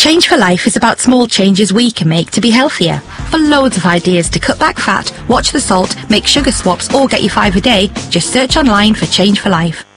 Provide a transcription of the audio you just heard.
Change for Life is about small changes we can make to be healthier. For loads of ideas to cut back fat, watch the salt, make sugar swaps or get your 5 a day, just search online for Change for Life.